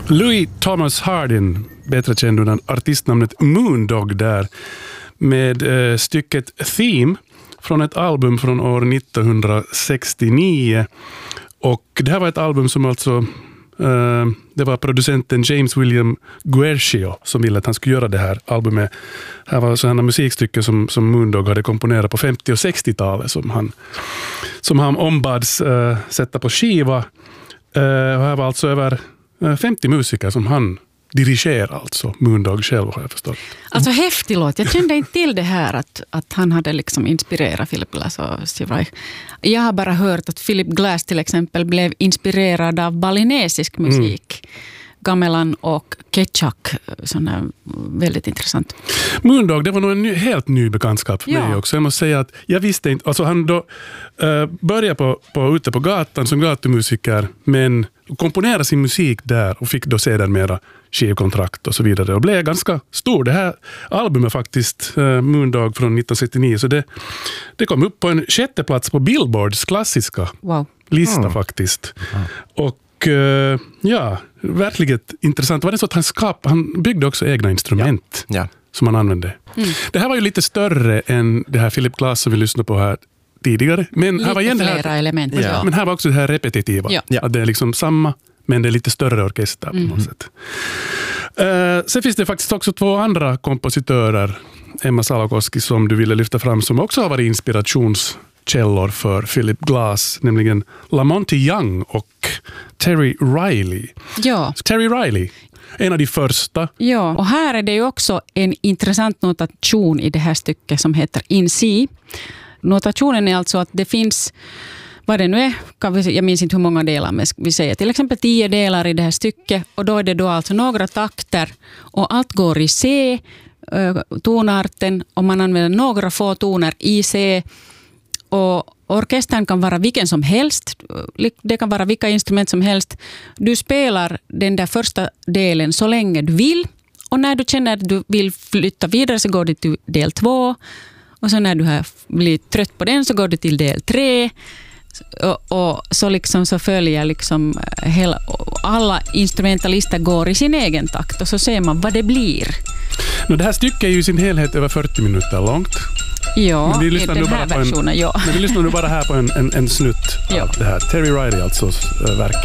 Louis Thomas Hardin, bättre känd under artistnamnet Moondog där, med stycket Theme från ett album från år 1969. Och det här var ett album som alltså det var producenten James William Guercio som ville att han skulle göra det här albumet. Här var sådana musikstycken som Moondog hade komponerat på 50- och 60-talet som han ombads sätta på skiva. Och här var alltså över 50 musiker som han dirigerar, alltså Moondog själv, har jag förstått. Alltså häftig låt. Jag kände inte till det här att han hade liksom inspirerat Philip Glass och Steve Reich. Jag har bara hört att Philip Glass till exempel blev inspirerad av balinesisk musik. Gamelan och Ketchak, sån här väldigt intressant. Moondog, det var nog en helt ny bekantskap för mig också. Jag måste säga att jag visste inte, alltså han då började ute på gatan som gatumusiker, men komponerade sin musik där och fick då sedan mera skivkontrakt och så vidare och blev ganska stor. Det här albumet faktiskt, Moondog från 1969, så det kom upp på en 6:e plats på Billboards klassiska lista faktiskt. Och ja, verkligen intressant. Var det så att han byggde också egna instrument som han använde. Det här var ju lite större än det här Philip Glass som vi lyssnade på här tidigare. Men här var igen flera element. Men här var också det här repetitiva. Att det är liksom samma, men det är lite större orkester på något sätt. Sen finns det faktiskt också 2 andra kompositörer, Emma Salakoski, som du ville lyfta fram, som också har varit inspirationskällor för Philip Glass, nämligen Lamonte Young och Terry Riley. Ja. Terry Riley, en av de första. Ja, och här är det ju också en intressant notation i det här stycket som heter In C. Notationen är alltså att det finns, vad det nu är, jag minns inte hur många delar, men vi säger till exempel 10 delar i det här stycket, och då är det då alltså några takter och allt går i C, tonarten, och man använder några få toner i C, och orkestern kan vara vilken som helst, det kan vara vilka instrument som helst. Du spelar den där första delen så länge du vill, och när du känner att du vill flytta vidare så går du till del 2, och så när du har blivit trött på den så går du till del 3, och så liksom så följer liksom alla instrumentalister går i sin egen takt, och så ser man vad det blir. Det här stycket är ju i sin helhet över 40 minuter långt. Ja, i den här versionen, Men vi lyssnar nu bara här på en snutt av det här. Terry Riley, alltså verk.